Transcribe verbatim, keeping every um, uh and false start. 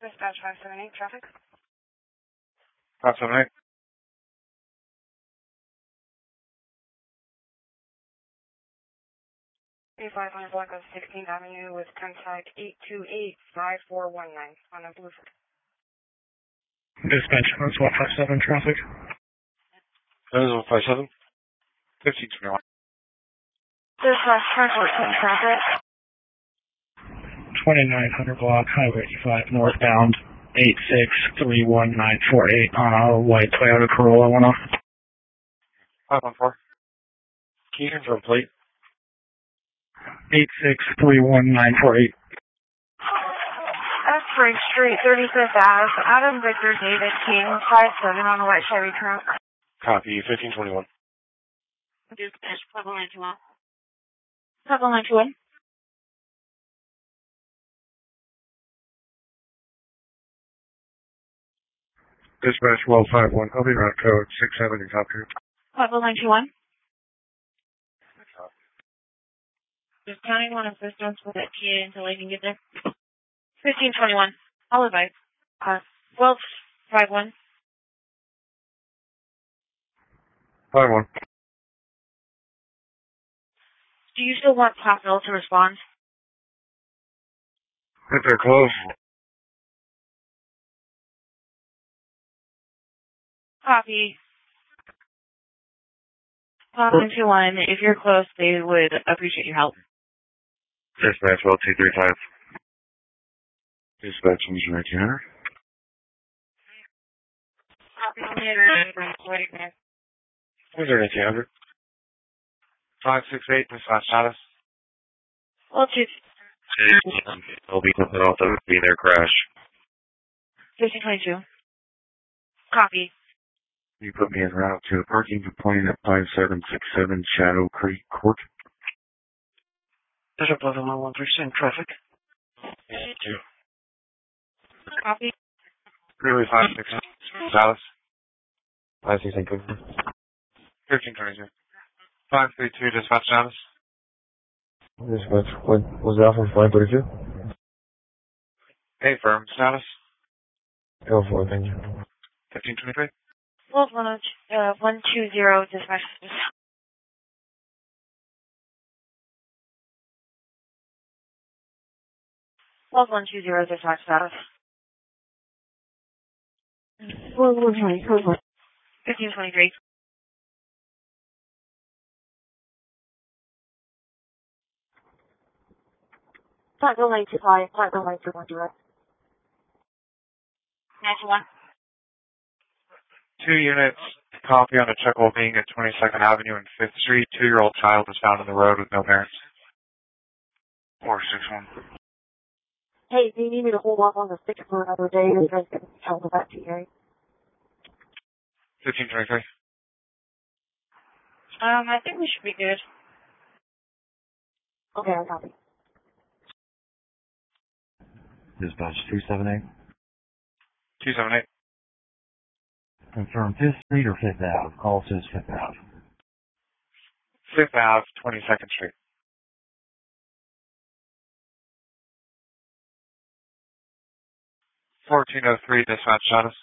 Dispatch five seven eight, traffic. five seven eight. A five hundred block of sixteenth Avenue with contact eight two eight five four one nine on a Blueford. Dispatch one five seven, traffic. one five seven. fifteen twenty-one. Dispatch one fourteen, traffic. twenty-nine hundred block, Highway eighty-five, northbound, eight six three one nine four eight on a white Toyota Corolla one off. five one four. Can you confirm plate? eight six three one nine four eight. X-Ray Street, thirty-fifth Ave, Adam Victor David King, five seven on a white Chevy truck. Copy, fifteen twenty-one. Dispatch five one nine two one. five one nine two one. Dispatch twelve five one, I'll be route code six seven and copy. five one nine two one. Does county want assistance with that kid until they can get there? fifteen twenty-one. I'll advise. Uh, twelve five one. five one. Do you still want Topville to respond? If they're close. Copy. five one two one. If you're close, they would appreciate your help. Dispatch well two three five. Dispatch engine nineteen hundred. Copy. nineteen hundred. five six eight, dispatch status. Well, two. I'll be putting off that would be their crash. fifteen twenty-two. Copy. You put me en route to a parking complaint at five seven six seven Shadow Creek Court. Bishop eleven one three, same traffic. two. Copy. Really five six status. five six eight. fifteen twenty-two. five three two, dispatch status. Dispatch, what was that from five thirty-two? Hey, firm status. Go for it, thank you. fifteen twenty-three. Well, one, uh, one two zero, dispatch. Well, one two zero, dispatch status. fifteen twenty-three. Platinum nine two five, Platinum nine two one zero. nine two one. Two units, copy on a check while being at twenty-second Avenue and fifth Street. Two-year-old child was found on the road with no parents. four six one. Hey, do you need me to hold off on the six for another day? Or you guys can tell them that to you? fifteen twenty-three. Um, I think we should be good. Okay, I copy. Dispatch two seven eight. two seven eight. Confirm fifth Street or fifth Ave. Call says fifth Ave. fifth Ave, twenty-second Street. fourteen oh three, dispatch status.